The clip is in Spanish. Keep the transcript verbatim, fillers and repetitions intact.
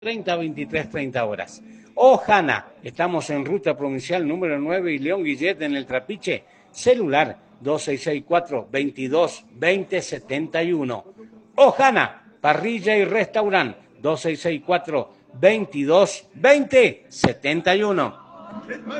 treinta a veintitrés treinta horas. Ojana, estamos en ruta provincial número nueve y León Guillet en el Trapiche, celular dos seis seis cuatro, veintidós, veinte, setenta y uno. Ojana, parrilla y restaurante dos seis seis cuatro, veintidós, veinte, setenta y uno.